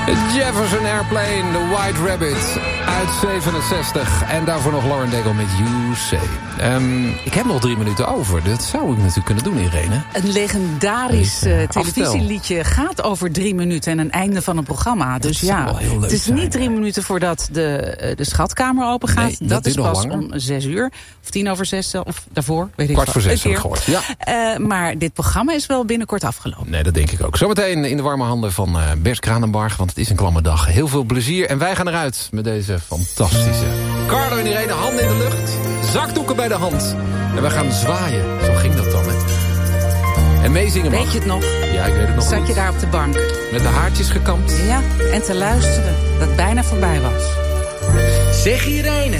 Jefferson Airplane, The White Rabbit uit 67. En daarvoor nog Lauren Daigle met You Say. Ik heb nog 3 minuten over. Dat zou ik natuurlijk kunnen doen, Irene. Een legendarisch televisieliedje gaat over 3 minuten en een einde van een programma. Dus ja, het is niet 3 minuten voordat de schatkamer open gaat. Nee, dat is pas om 6 uur. Of 5:50, of daarvoor, weet ik 5:45 heb ik gehoord. Ja. Maar dit programma is wel binnenkort afgelopen. Nee, dat denk ik ook. Zometeen in de warme handen van Bert Kranenbarg, want het is een klamme dag. Heel veel plezier en wij gaan eruit met deze fantastische Carlo en Irene, handen in de lucht, zakdoeken bij de hand. En we gaan zwaaien. Zo ging dat dan, hè? En meezingen mag. Weet je het nog? Ja, ik weet het nog. Zat je daar op de bank? Met de haartjes gekamd. Ja, en te luisteren dat het bijna voorbij was. Zeg Irene,